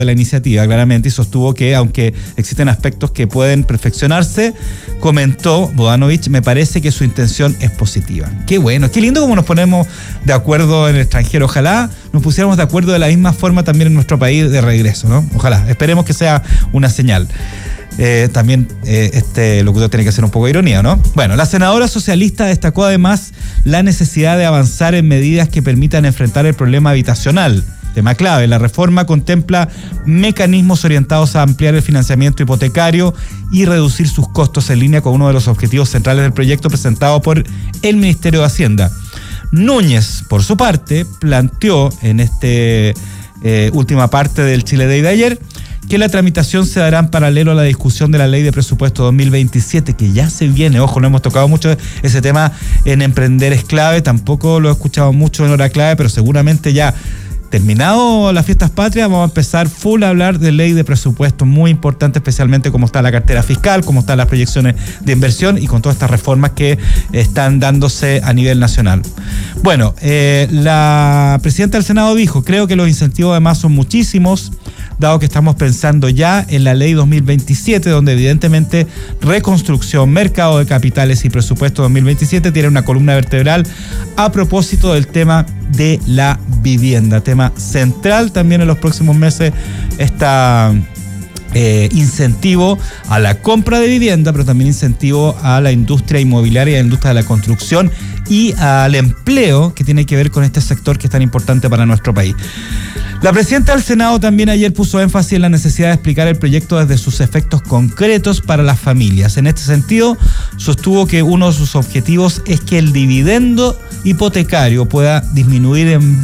de la iniciativa, claramente, y sostuvo que, aunque existen aspectos que pueden perfeccionarse, comentó Bodanovich, me parece que su intención es positiva. Qué bueno, qué lindo como nos ponemos de acuerdo en el extranjero. Ojalá nos pusiéramos de acuerdo de la misma forma también en nuestro país de regreso, ¿no? Ojalá, esperemos que sea una señal. También este locutor tiene que hacer un poco de ironía, ¿no? Bueno, la senadora socialista destacó además la necesidad de avanzar en medidas que permitan enfrentar el problema habitacional. Tema clave, la reforma contempla mecanismos orientados a ampliar el financiamiento hipotecario y reducir sus costos en línea con uno de los objetivos centrales del proyecto presentado por el Ministerio de Hacienda. Núñez, por su parte, planteó en última parte del Chile Day de ayer que la tramitación se dará en paralelo a la discusión de la Ley de Presupuesto 2027, que ya se viene. Ojo, no hemos tocado mucho ese tema en Emprender es Clave, tampoco lo he escuchado mucho en Hora Clave, pero seguramente ya terminado las fiestas patrias, vamos a empezar full a hablar de ley de presupuesto, muy importante, especialmente cómo está la cartera fiscal, cómo están las proyecciones de inversión y con todas estas reformas que están dándose a nivel nacional. Bueno, la presidenta del Senado dijo, creo que los incentivos además son muchísimos, dado que estamos pensando ya en la ley 2027, donde evidentemente reconstrucción, mercado de capitales y presupuesto 2027 tiene una columna vertebral a propósito del tema de la vivienda, tema central también en los próximos meses, está incentivo a la compra de vivienda, pero también incentivo a la industria inmobiliaria, a la industria de la construcción y al empleo que tiene que ver con este sector que es tan importante para nuestro país. La presidenta del Senado también ayer puso énfasis en la necesidad de explicar el proyecto desde sus efectos concretos para las familias. En este sentido, sostuvo que uno de sus objetivos es que el dividendo hipotecario pueda disminuir en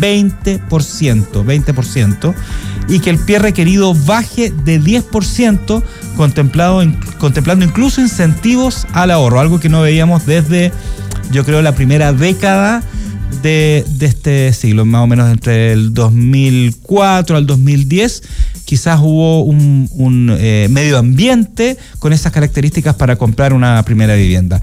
20%, y que el pie requerido baje de 10%, contemplando incluso incentivos al ahorro, algo que no veíamos desde, yo creo, la primera década de este siglo, más o menos entre el 2004 al 2010, quizás hubo un medio ambiente con esas características para comprar una primera vivienda.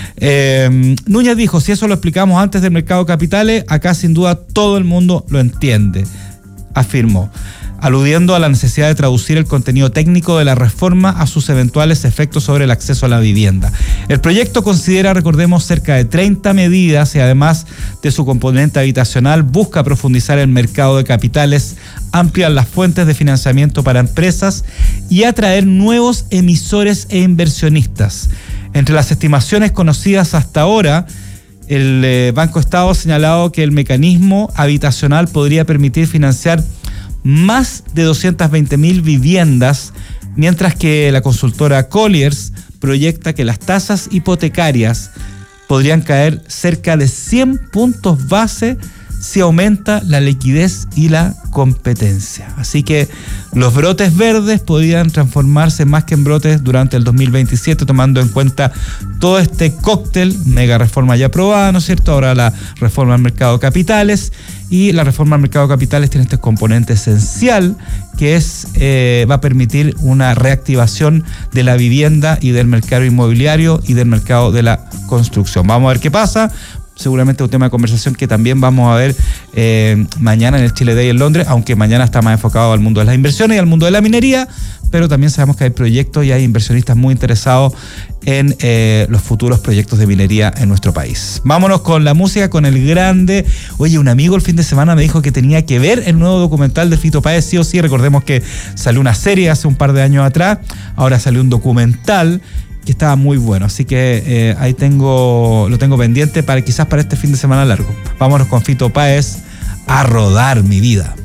Núñez dijo, si eso lo explicamos antes del mercado de capitales, acá sin duda todo el mundo lo entiende, afirmó, aludiendo a la necesidad de traducir el contenido técnico de la reforma a sus eventuales efectos sobre el acceso a la vivienda. El proyecto considera, recordemos, cerca de 30 medidas y además de su componente habitacional, busca profundizar el mercado de capitales, ampliar las fuentes de financiamiento para empresas y atraer nuevos emisores e inversionistas. Entre las estimaciones conocidas hasta ahora, el Banco Estado ha señalado que el mecanismo habitacional podría permitir financiar más de 220.000 viviendas, mientras que la consultora Colliers proyecta que las tasas hipotecarias podrían caer cerca de 100 puntos base si aumenta la liquidez y la competencia. Así que los brotes verdes podrían transformarse más que en brotes durante el 2027, tomando en cuenta todo este cóctel, mega reforma ya aprobada, ¿no es cierto? Ahora la reforma al mercado de capitales, y la reforma al mercado de capitales tiene este componente esencial que es va a permitir una reactivación de la vivienda y del mercado inmobiliario y del mercado de la construcción. Vamos a ver qué pasa. Seguramente un tema de conversación que también vamos a ver mañana en el Chile Day en Londres, aunque mañana está más enfocado al mundo de las inversiones y al mundo de la minería, pero también sabemos que hay proyectos y hay inversionistas muy interesados en los futuros proyectos de minería en nuestro país. Vámonos con la música, con el grande. Oye, un amigo el fin de semana me dijo que tenía que ver el nuevo documental de Fito Páez, sí o sí. Recordemos que salió una serie hace un par de años atrás, ahora salió un documental que estaba muy bueno, así que ahí lo tengo pendiente quizás para este fin de semana largo. Vámonos con Fito Páez, A Rodar Mi Vida.